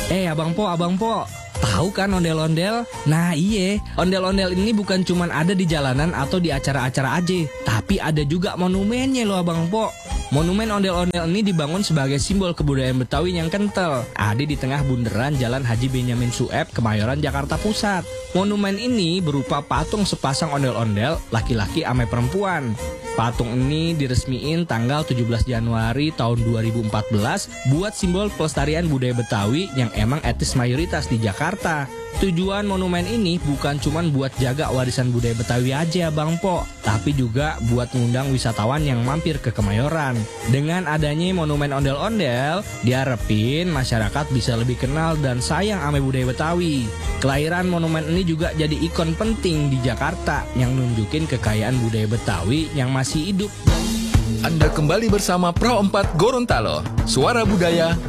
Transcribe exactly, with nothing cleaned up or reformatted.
Eh abang po, abang po, tahu kan ondel-ondel? Nah iye, ondel-ondel ini bukan cuman ada di jalanan atau di acara-acara aja, tapi ada juga monumennya loh abang po. Monumen ondel-ondel ini dibangun sebagai simbol kebudayaan Betawi yang kental. Ada di tengah bundaran Jalan Haji Benyamin Sueb, Kemayoran, Jakarta Pusat. Monumen ini berupa patung sepasang ondel-ondel, laki-laki ame perempuan. Patung ini diresmiin tanggal tujuh belas Januari tahun dua ribu empat belas buat simbol pelestarian budaya Betawi yang emang etnis mayoritas di Jakarta. Tujuan monumen ini bukan cuma buat jaga warisan budaya Betawi aja Bang Po, tapi juga buat mengundang wisatawan yang mampir ke Kemayoran. Dengan adanya monumen ondel-ondel, diharapin masyarakat bisa lebih kenal dan sayang ame budaya Betawi. Kelahiran monumen ini juga jadi ikon penting di Jakarta yang nunjukin kekayaan budaya Betawi yang masih hidup. Anda kembali bersama Pro empat Gorontalo, suara budaya